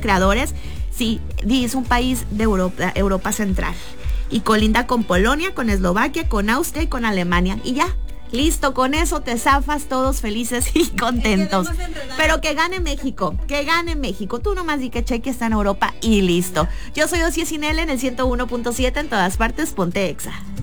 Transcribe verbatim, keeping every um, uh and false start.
creadores. Sí, es un país de Europa, Europa Central. Y colinda con Polonia, con Eslovaquia, con Austria y con Alemania. Y ya, listo, con eso te zafas, todos felices y contentos. Pero que gane México, que gane México. Tú nomás di que Chequia está en Europa y listo. Yo soy Ossie Sinel en el ciento uno punto siete, en todas partes, ponte Exa.